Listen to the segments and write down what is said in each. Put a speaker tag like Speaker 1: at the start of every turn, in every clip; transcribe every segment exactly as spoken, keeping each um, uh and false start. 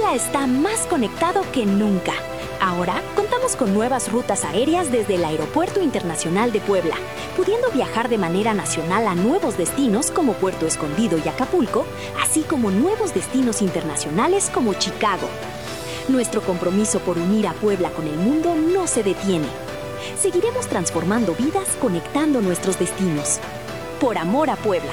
Speaker 1: Puebla está más conectado que nunca. Ahora contamos con nuevas rutas aéreas desde el Aeropuerto Internacional de Puebla, pudiendo viajar de manera nacional a nuevos destinos como Puerto Escondido y Acapulco, así como nuevos destinos internacionales como Chicago. Nuestro compromiso por unir a Puebla con el mundo no se detiene. Seguiremos transformando vidas conectando nuestros destinos. Por amor a Puebla.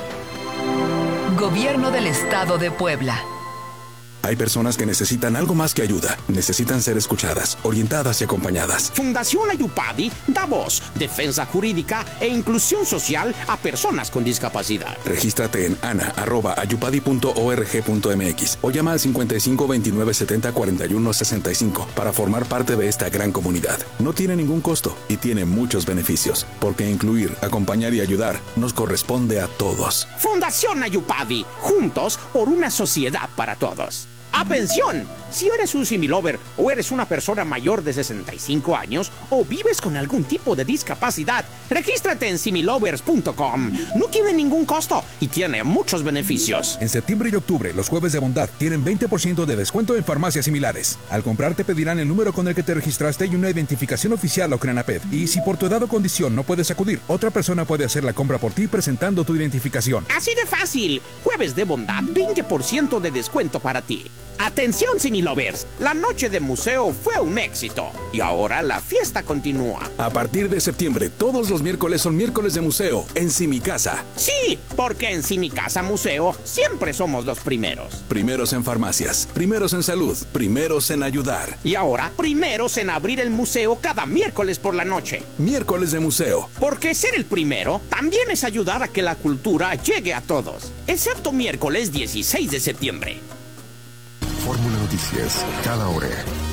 Speaker 2: Gobierno del Estado de Puebla.
Speaker 3: Hay personas que necesitan algo más que ayuda. Necesitan ser escuchadas, orientadas y acompañadas.
Speaker 4: Fundación Ayupadi da voz, defensa jurídica e inclusión social a personas con discapacidad.
Speaker 3: Regístrate en ana arroba ayupadi punto org punto mx o llama al cincuenta y cinco veintinueve setenta cuarenta y uno sesenta y cinco para formar parte de esta gran comunidad. No tiene ningún costo y tiene muchos beneficios, porque incluir, acompañar y ayudar nos corresponde a todos.
Speaker 4: Fundación Ayupadi, juntos por una sociedad para todos. ¡Atención! Si eres un similover o eres una persona mayor de sesenta y cinco años o vives con algún tipo de discapacidad, regístrate en similovers punto com. No tiene ningún costo y tiene muchos beneficios.
Speaker 5: En septiembre y octubre, los jueves de bondad tienen veinte por ciento de descuento en farmacias similares. Al comprar te pedirán el número con el que te registraste y una identificación oficial o CRENAPED. Y si por tu edad o condición no puedes acudir, otra persona puede hacer la compra por ti presentando tu identificación.
Speaker 4: Así de fácil. Jueves de bondad, veinte por ciento de descuento para ti. Atención Similovers, la noche de museo fue un éxito y ahora la fiesta continúa.
Speaker 3: A partir de septiembre, todos los miércoles son miércoles de museo en Simicasa.
Speaker 4: Sí, porque en Simicasa Museo siempre somos los primeros.
Speaker 3: Primeros en farmacias, primeros en salud, primeros en ayudar.
Speaker 4: Y ahora, primeros en abrir el museo cada miércoles por la noche.
Speaker 3: Miércoles de museo.
Speaker 4: Porque ser el primero también es ayudar a que la cultura llegue a todos, excepto miércoles dieciséis de septiembre.
Speaker 6: Fórmula Noticias, cada hora.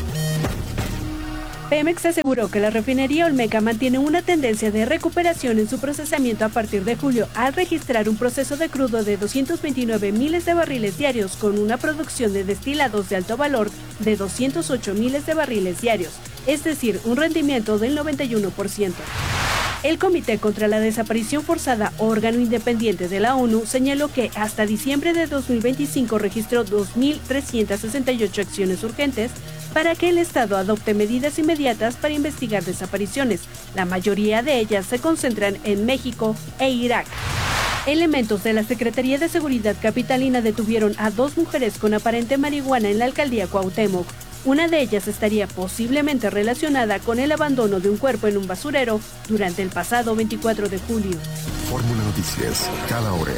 Speaker 7: Pemex aseguró que la refinería Olmeca mantiene una tendencia de recuperación en su procesamiento a partir de julio, al registrar un proceso de crudo de doscientos veintinueve miles de barriles diarios con una producción de destilados de alto valor de doscientos ocho miles de barriles diarios, es decir, un rendimiento del noventa y uno por ciento. El Comité contra la Desaparición Forzada, órgano independiente de la ONU, señaló que hasta diciembre de dos mil veinticinco registró dos mil trescientas sesenta y ocho acciones urgentes para que el Estado adopte medidas inmediatas para investigar desapariciones. La mayoría de ellas se concentran en México e Irak. Elementos de la Secretaría de Seguridad Capitalina detuvieron a dos mujeres con aparente marihuana en la alcaldía Cuauhtémoc. Una de ellas estaría posiblemente relacionada con el abandono de un cuerpo en un basurero durante el pasado veinticuatro de julio.
Speaker 6: Fórmula Noticias, cada hora.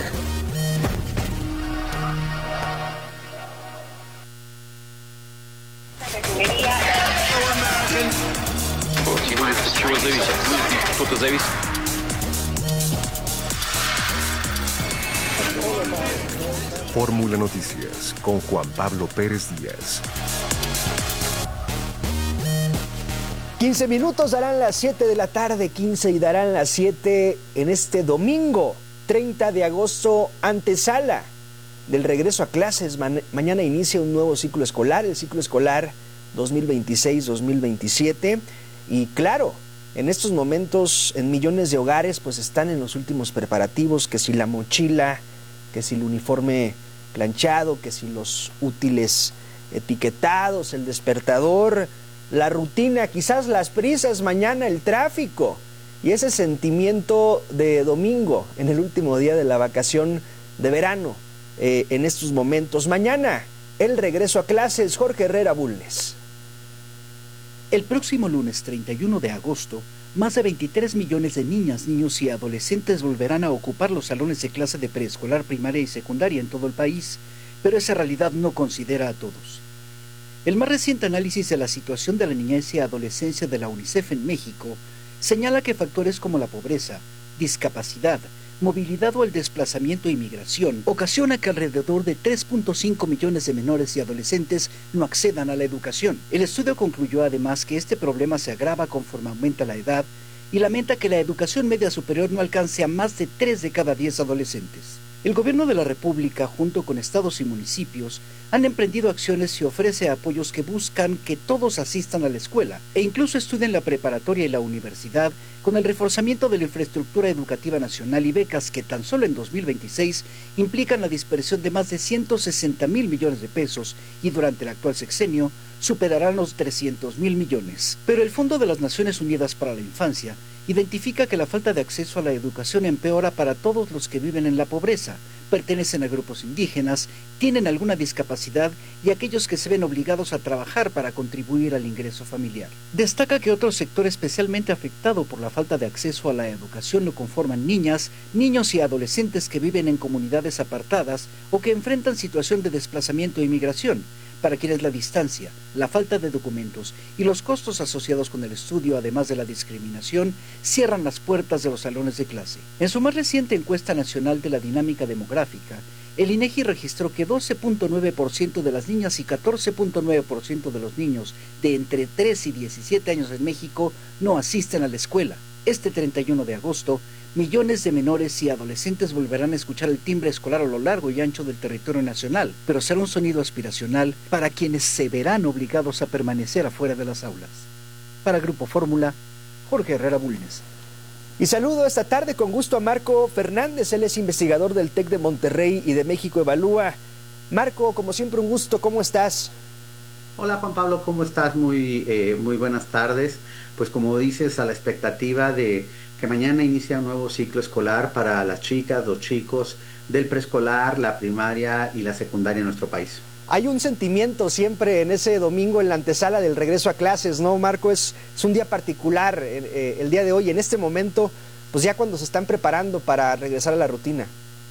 Speaker 6: Fórmula Noticias con Juan Pablo Pérez Díaz.
Speaker 8: quince minutos darán las siete de la tarde, quince y darán las siete en este domingo, treinta de agosto, antesala del regreso a clases. Ma- mañana inicia un nuevo ciclo escolar, el ciclo escolar dos mil veintiséis dos mil veintisiete. Y claro, en estos momentos en millones de hogares pues están en los últimos preparativos, que si la mochila, que si el uniforme planchado, que si los útiles etiquetados, el despertador, la rutina, quizás las prisas, mañana el tráfico y ese sentimiento de domingo en el último día de la vacación de verano eh, en estos momentos. Mañana el regreso a clases. Jorge Herrera Bulnes.
Speaker 9: El próximo lunes treinta y uno de agosto, más de veintitrés millones de niñas, niños y adolescentes volverán a ocupar los salones de clase de preescolar, primaria y secundaria en todo el país, pero esa realidad no considera a todos. El más reciente análisis de la situación de la niñez y adolescencia de la UNICEF en México señala que factores como la pobreza, discapacidad, movilidad o el desplazamiento y migración ocasiona que alrededor de tres punto cinco millones de menores y adolescentes no accedan a la educación. El estudio concluyó además que este problema se agrava conforme aumenta la edad y lamenta que la educación media superior no alcance a más de tres de cada diez adolescentes. El gobierno de la República, junto con estados y municipios, han emprendido acciones y ofrece apoyos que buscan que todos asistan a la escuela e incluso estudien la preparatoria y la universidad con el reforzamiento de la infraestructura educativa nacional y becas que tan solo en dos mil veintiséis implican la dispersión de más de ciento sesenta mil millones de pesos y durante el actual sexenio superarán los trescientos mil millones. Pero el Fondo de las Naciones Unidas para la Infancia identifica que la falta de acceso a la educación empeora para todos los que viven en la pobreza, pertenecen a grupos indígenas, tienen alguna discapacidad y aquellos que se ven obligados a trabajar para contribuir al ingreso familiar. Destaca que otro sector especialmente afectado por la falta de acceso a la educación lo conforman niñas, niños y adolescentes que viven en comunidades apartadas o que enfrentan situación de desplazamiento e inmigración, para quienes la distancia, la falta de documentos y los costos asociados con el estudio, además de la discriminación, cierran las puertas de los salones de clase. En su más reciente encuesta nacional de la dinámica demográfica, el INEGI registró que doce punto nueve por ciento de las niñas y catorce punto nueve por ciento de los niños de entre tres y diecisiete años en México no asisten a la escuela. Este treinta y uno de agosto, millones de menores y adolescentes volverán a escuchar el timbre escolar a lo largo y ancho del territorio nacional, pero será un sonido aspiracional para quienes se verán obligados a permanecer afuera de las aulas. Para Grupo Fórmula, Jorge Herrera Bulnes.
Speaker 8: Y saludo esta tarde con gusto a Marco Fernández, él es investigador del TEC de Monterrey y de México Evalúa. Marco, como siempre un gusto, ¿cómo estás?
Speaker 10: Hola Juan Pablo, ¿cómo estás? Muy, eh, muy buenas tardes. Pues como dices, a la expectativa de que mañana inicia un nuevo ciclo escolar para las chicas, los chicos del preescolar, la primaria y la secundaria en nuestro país.
Speaker 8: Hay un sentimiento siempre en ese domingo en la antesala del regreso a clases, ¿no, Marco? Es, es un día particular eh, el día de hoy, en este momento, pues ya cuando se están preparando para regresar a la rutina.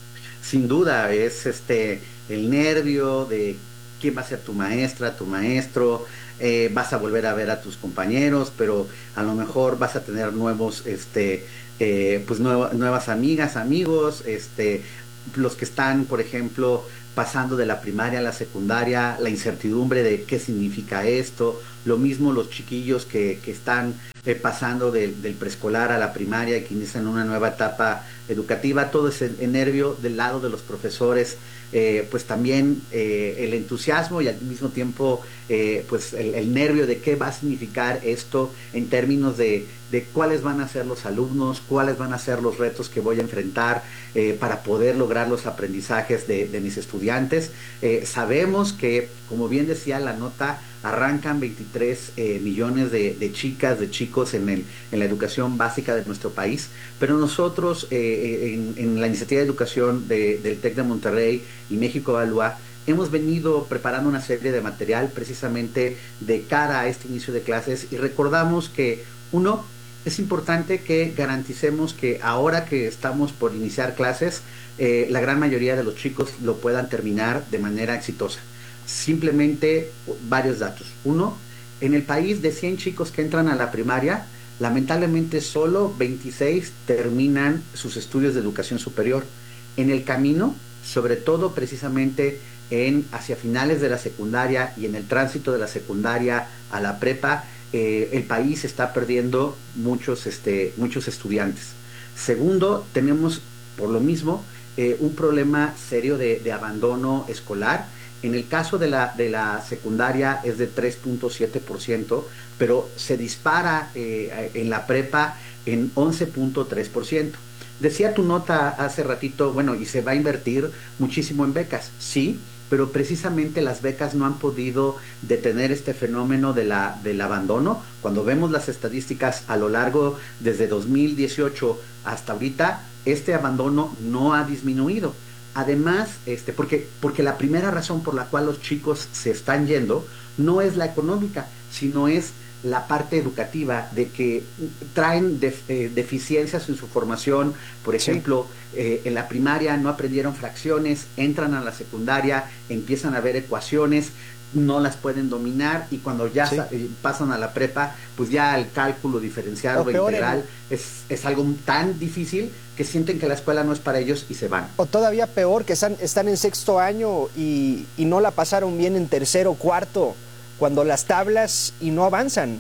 Speaker 10: Sin duda, es este el nervio de quién va a ser tu maestra, tu maestro, eh, vas a volver a ver a tus compañeros, pero a lo mejor vas a tener nuevos, este, eh, pues nueva, nuevas amigas, amigos, este, los que están, por ejemplo, pasando de la primaria a la secundaria, la incertidumbre de qué significa esto, lo mismo los chiquillos que, que están eh, pasando de, del preescolar a la primaria y que inician una nueva etapa educativa, todo ese nervio del lado de los profesores, eh, pues también eh, el entusiasmo y al mismo tiempo eh, pues el, el nervio de qué va a significar esto en términos de, de cuáles van a ser los alumnos, cuáles van a ser los retos que voy a enfrentar eh, para poder lograr los aprendizajes de, de mis estudiantes. Eh, sabemos que, como bien decía la nota, arrancan veintitrés eh, millones de, de chicas, de chicos en, el, en la educación básica de nuestro país, pero nosotros eh, en, en la iniciativa de educación de, del TEC de Monterrey y México Evalúa hemos venido preparando una serie de material precisamente de cara a este inicio de clases y recordamos que, uno, es importante que garanticemos que ahora que estamos por iniciar clases, eh, la gran mayoría de los chicos lo puedan terminar de manera exitosa. Simplemente varios datos. Uno, en el país de cien chicos que entran a la primaria, lamentablemente solo veintiséis terminan sus estudios de educación superior. En el camino, sobre todo precisamente en hacia finales de la secundaria y en el tránsito de la secundaria a la prepa, eh, el país está perdiendo muchos, este, muchos estudiantes. Segundo, tenemos por lo mismo eh, un problema serio de, de abandono escolar. En el caso de la, de la secundaria es de tres punto siete por ciento, pero se dispara eh, en la prepa en once punto tres por ciento. Decía tu nota hace ratito, bueno, y se va a invertir muchísimo en becas, sí, pero precisamente las becas no han podido detener este fenómeno de la, del abandono. Cuando vemos las estadísticas a lo largo, desde dos mil dieciocho hasta ahorita, este abandono no ha disminuido. Además, este, porque, porque la primera razón por la cual los chicos se están yendo no es la económica, sino es la parte educativa, de que traen def, eh, deficiencias en su formación. Por ejemplo, sí. eh, en la primaria no aprendieron fracciones, entran a la secundaria, empiezan a ver ecuaciones, no las pueden dominar, y cuando ya sí. eh, pasan a la prepa, pues ya el cálculo diferencial o, o integral el... es, es algo tan difícil que sienten que la escuela no es para ellos y se van.
Speaker 8: O todavía peor, que están, están en sexto año y, y no la pasaron bien en tercero o cuarto, cuando las tablas y no avanzan.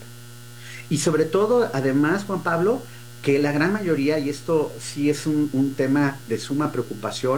Speaker 10: Y sobre todo, además, Juan Pablo, que la gran mayoría, y esto sí es un, un tema de suma preocupación,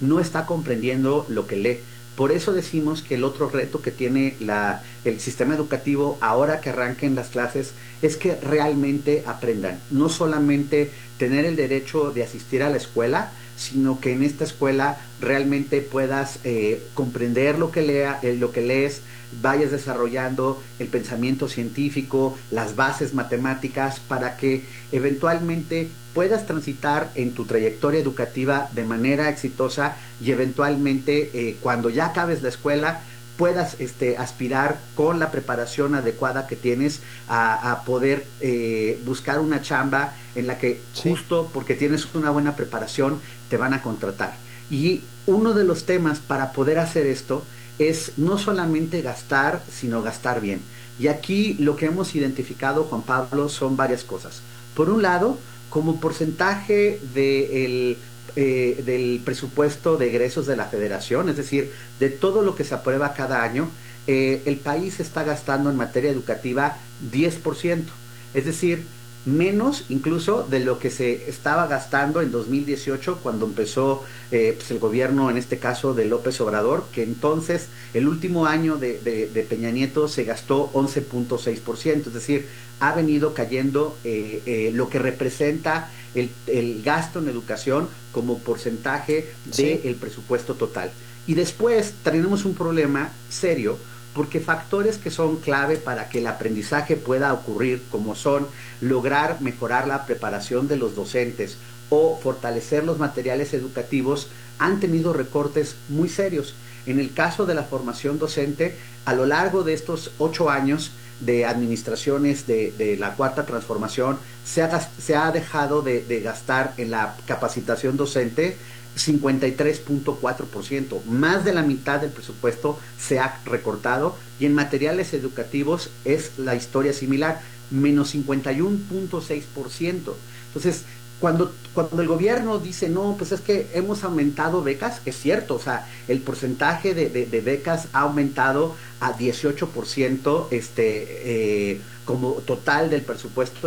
Speaker 10: no está comprendiendo lo que lee. Por eso decimos que el otro reto que tiene la, el sistema educativo ahora que arranquen las clases es que realmente aprendan, no solamente tener el derecho de asistir a la escuela, sino que en esta escuela realmente puedas eh, comprender lo que, lea, eh, lo que lees, vayas desarrollando el pensamiento científico, las bases matemáticas, para que eventualmente puedas transitar en tu trayectoria educativa de manera exitosa y eventualmente eh, cuando ya acabes la escuela puedas este, aspirar con la preparación adecuada que tienes a, a poder eh, buscar una chamba en la que sí, justo porque tienes una buena preparación te van a contratar. Y uno de los temas para poder hacer esto es no solamente gastar, sino gastar bien. Y aquí lo que hemos identificado, Juan Pablo, son varias cosas. Por un lado, como porcentaje de el, eh, del presupuesto de egresos de la Federación, es decir, de todo lo que se aprueba cada año, eh, el país está gastando en materia educativa diez por ciento. Es decir, menos incluso de lo que se estaba gastando en dos mil dieciocho cuando empezó eh, pues el gobierno, en este caso de López Obrador, que entonces el último año de, de, de Peña Nieto se gastó once punto seis por ciento, es decir, ha venido cayendo eh, eh, lo que representa el, el gasto en educación como porcentaje del sí. presupuesto total. Y después tenemos un problema serio, porque factores que son clave para que el aprendizaje pueda ocurrir, como son lograr mejorar la preparación de los docentes o fortalecer los materiales educativos, han tenido recortes muy serios. En el caso de la formación docente, a lo largo de estos ocho años de administraciones de, de la Cuarta Transformación, se ha, se ha dejado de, de gastar en la capacitación docente cincuenta y tres punto cuatro por ciento, más de la mitad del presupuesto se ha recortado, y en materiales educativos es la historia similar, menos cincuenta y uno punto seis por ciento. Entonces, cuando, cuando el gobierno dice, no, pues es que hemos aumentado becas, es cierto, o sea, el porcentaje de, de, de becas ha aumentado a dieciocho por ciento este, eh, como total del presupuesto